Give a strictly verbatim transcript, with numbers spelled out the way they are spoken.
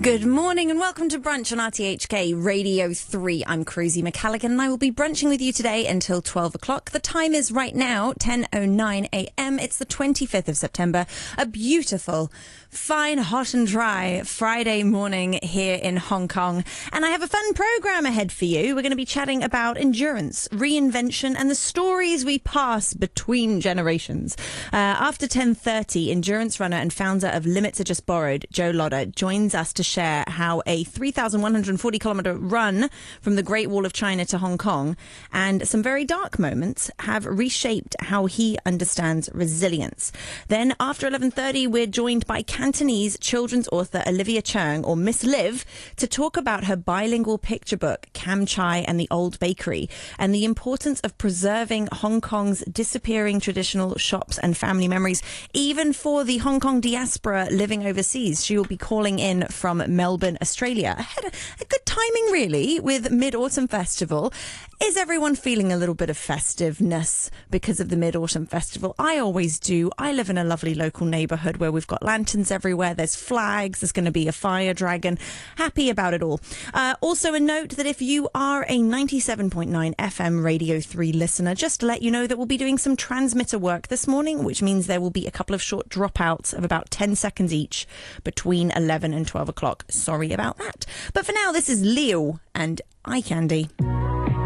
Good morning and welcome to Brunch on R T H K Radio three. I'm Cruzy McCallaghan and I will be brunching with you today until twelve o'clock. The time is right now ten oh nine a.m. It's the twenty-fifth of September. A beautiful, fine, hot and dry Friday morning here in Hong Kong. And I have a fun programme ahead for you. We're going to be chatting about endurance, reinvention and the stories we pass between generations. Uh, after ten thirty, endurance runner and founder of Limits Are Just Borrowed, Joe Lotter, joins us to share how a three thousand one hundred forty kilometre run from the Great Wall of China to Hong Kong and some very dark moments have reshaped how he understands resilience. Then after eleven thirty, we're joined by Cantonese children's author Olivia Cheung, or Miss Liv, to talk about her bilingual picture book, Cam Chai and the Old Bakery, and the importance of preserving Hong Kong's disappearing traditional shops and family memories, even for the Hong Kong diaspora living overseas. She will be calling in from Melbourne, Australia. I had a, a good timing, really, with Mid-Autumn Festival. Is everyone feeling a little bit of festiveness because of the Mid-Autumn Festival? I always do. I live in a lovely local neighbourhood where we've got lanterns everywhere. There's flags. There's going to be a fire dragon. Happy about it all. Uh, also, a note that if you are a ninety-seven point nine F M Radio three listener, just to let you know that we'll be doing some transmitter work this morning, which means there will be a couple of short dropouts of about ten seconds each between eleven and twelve o'clock. Sorry about that. But for now, this is Leo and Eye Candy.